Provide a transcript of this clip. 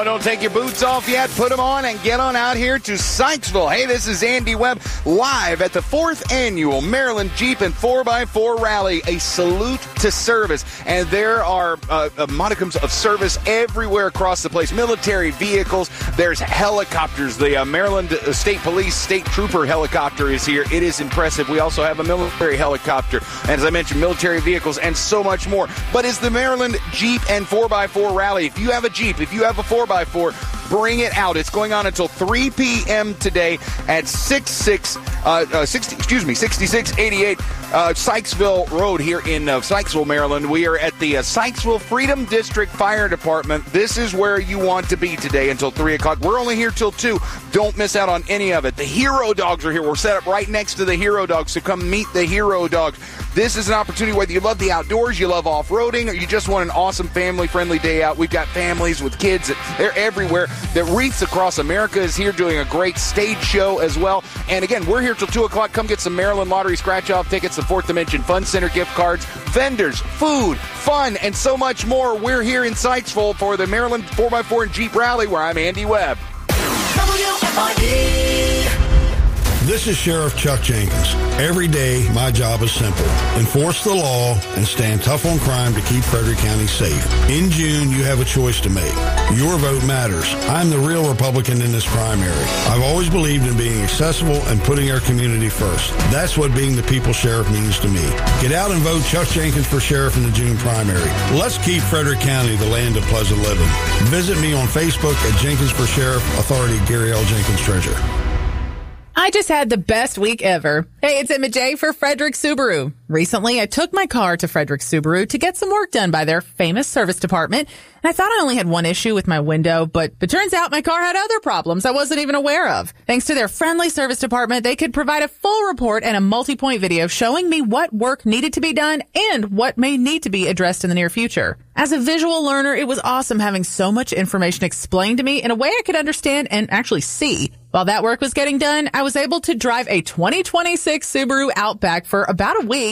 don't take your boots off yet, put them on and get on out here to Sykesville. Hey, this is Andy Webb live at the 4th Annual Maryland Jeep and 4x4 Rally, a salute to service. And there are modicums of service everywhere across the place. Military vehicles, there's helicopters. The Maryland State Police State Trooper helicopter is here. It is impressive. We also have a military helicopter. And as I mentioned, military vehicles and so much more. But it's the Maryland Jeep and 4x4 Rally. If you have a Jeep, if you have a 4x4, bring it out. It's going on until 3 p.m. today at 6688 Sykesville Road here in Sykesville, Maryland. We are at the Sykesville Freedom District Fire Department. This is where you want to be today until 3 o'clock. We're only here till 2. Don't miss out on any of it. The Hero Dogs are here. We're set up right next to the Hero Dogs, so come meet the Hero Dogs. This is an opportunity, whether you love the outdoors, you love off-roading, or you just want an awesome family-friendly day out. We've got families with kids. They're everywhere. The Wreaths Across America is here doing a great stage show as well. And again, we're here till 2 o'clock. Come get some Maryland Lottery scratch-off tickets, the Fourth Dimension Fun Center gift cards, vendors, food, fun, and so much more. We're here in Sykesville for the Maryland 4x4 and Jeep Rally, where I'm Andy Webb. This is Sheriff Chuck Jenkins. Every day, my job is simple. Enforce the law and stand tough on crime to keep Frederick County safe. In June, you have a choice to make. Your vote matters. I'm the real Republican in this primary. I've always believed in being accessible and putting our community first. That's what being the people's sheriff means to me. Get out and vote Chuck Jenkins for sheriff in the June primary. Let's keep Frederick County the land of pleasant living. Visit me on Facebook at Jenkins for Sheriff, Authority Gary L. Jenkins, Treasurer. I just had the best week ever. Hey, it's Emma J for Frederick Subaru. Recently, I took my car to Frederick Subaru to get some work done by their famous service department. And I thought I only had one issue with my window, but it turns out my car had other problems I wasn't even aware of. Thanks to their friendly service department, they could provide a full report and a multi-point video showing me what work needed to be done and what may need to be addressed in the near future. As a visual learner, it was awesome having so much information explained to me in a way I could understand and actually see. While that work was getting done, I was able to drive a 2026 Subaru Outback for about a week.